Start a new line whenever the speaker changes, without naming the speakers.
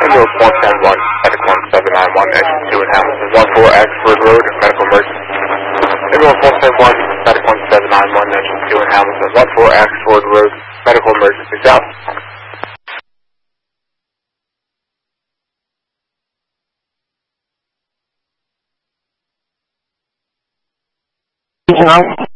Ambulance 110-1, medical 1791, engine 2 in Hamilton, 14 Axford Road, medical emergency. Ambulance 110-1, medical 1791, engine 2 in Hamilton, 14 Axford Road, medical emergency. South.
Now.